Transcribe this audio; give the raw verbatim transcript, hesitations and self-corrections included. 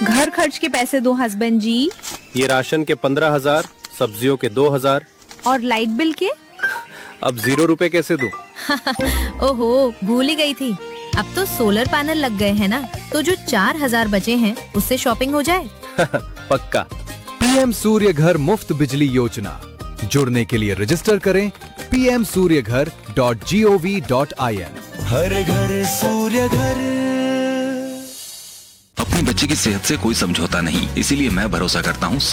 घर खर्च के पैसे दो हस्बैंड जी। ये राशन के पंद्रह हजार, सब्जियों के दो हजार और लाइट बिल के? अब जीरो रुपए कैसे दूं? ओहो, भूल ही गई थी। अब तो सोलर पैनल लग गए हैं ना, तो जो चार हजार बचे हैं उससे शॉपिंग हो जाए। पक्का। पीएम सूर्य घर मुफ्त बिजली योजना। जुड़ने के लिए रजिस्टर करें पी एम सूर्य घर dot G O V dot I N. हर घर सूर्य घर। अपने बच्चे की सेहत से कोई समझौता नहीं, इसीलिए मैं भरोसा करता हूँ